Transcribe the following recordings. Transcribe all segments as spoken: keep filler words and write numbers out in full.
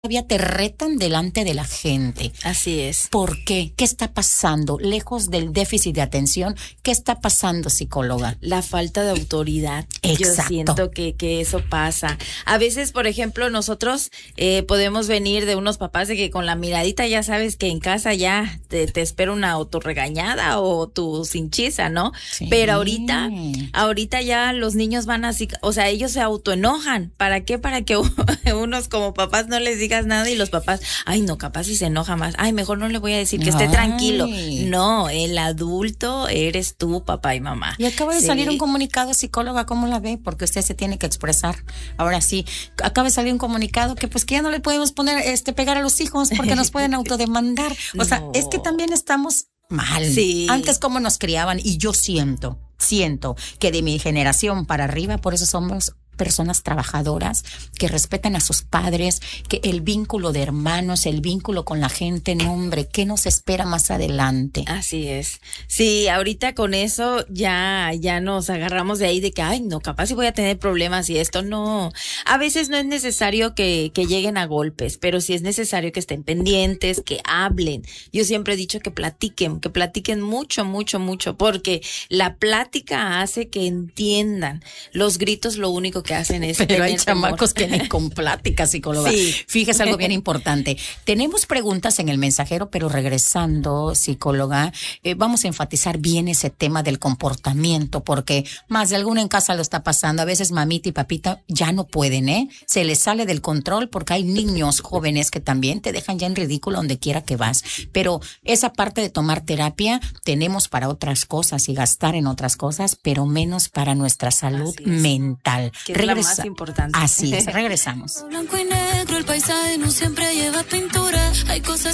todavía te retan delante de la gente. Así es. ¿Por qué? ¿Qué está pasando? Lejos del déficit de atención, ¿qué está pasando, psicóloga? La falta de autoridad. Exacto. Yo siento que, que eso pasa. A veces, por ejemplo, nosotros eh, podemos venir de unos papás de que con la miradita ya sabes que en casa ya te, te espera una autorregañada o tu cinchiza, ¿no? Sí. Pero ahorita, ahorita ya los niños van así, o sea, ellos se autoenojan. ¿Para qué? Para que unos como papás no les digan nada y los papás, ay no, capaz si se enoja más, ay mejor no le voy a decir que esté Ay. tranquilo. No, el adulto eres tú, papá y mamá. Y acaba de Sí. salir un comunicado, psicóloga, ¿cómo la ve? Porque usted se tiene que expresar. Ahora sí, acaba de salir un comunicado que pues que ya no le podemos poner, este, pegar a los hijos porque nos pueden autodemandar. O sea, No. es que también estamos mal. Sí. Antes cómo nos criaban, y yo siento, siento que de mi generación para arriba, por eso somos personas trabajadoras que respetan a sus padres, que el vínculo de hermanos, el vínculo con la gente, no hombre, ¿qué nos espera más adelante? Así es. Sí, ahorita con eso ya, ya nos agarramos de ahí de que, ay, no, capaz si voy a tener problemas y esto no. A veces no es necesario que, que lleguen a golpes, pero sí es necesario que estén pendientes, que hablen. Yo siempre he dicho que platiquen, que platiquen mucho, mucho, mucho, porque la plática hace que entiendan. Los gritos lo único que hacen es Pero hay tener temor. chamacos que ni con plática, psicóloga. Sí. Fíjese algo bien importante. Tenemos preguntas en el mensajero, pero regresando, psicóloga, eh, vamos a enfatizar bien ese tema del comportamiento, porque más de alguno en casa lo está pasando. A veces mamita y papita ya no pueden, ¿eh? Se les sale del control porque hay niños jóvenes que también te dejan ya en ridículo donde quiera que vas. Pero esa parte de tomar terapia tenemos para otras cosas y gastar en otras cosas, pero menos para nuestra salud Así es. mental. Que es la más importante. Así es, regresamos. Blanco y negro, el paisaje no siempre lleva pintura. Hay cosas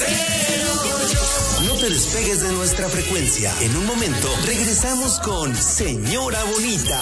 que... No te despegues de nuestra frecuencia. En un momento regresamos con Señora Bonita.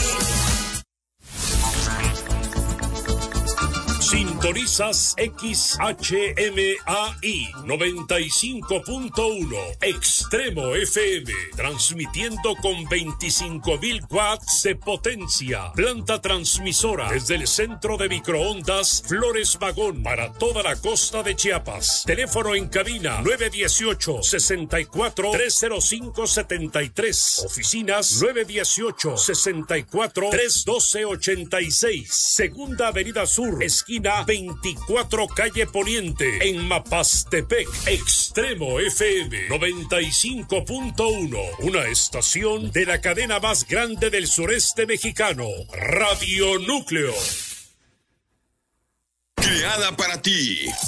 Sintonizas X H M A I noventa y cinco punto uno Extremo F M, transmitiendo con veinticinco mil watts de potencia. Planta transmisora desde el centro de microondas Flores Magón para toda la costa de Chiapas. Teléfono en cabina nueve uno ocho, seis cuatro, tres cero cinco siete tres. Oficinas nueve uno ocho, seis cuatro, tres uno dos ocho seis. Segunda Avenida Sur, esquina veinticuatro calle Poniente, en Mapastepec. Extremo F M noventa y cinco punto uno, una estación de la cadena más grande del sureste mexicano, Radio Núcleo. Creada para ti.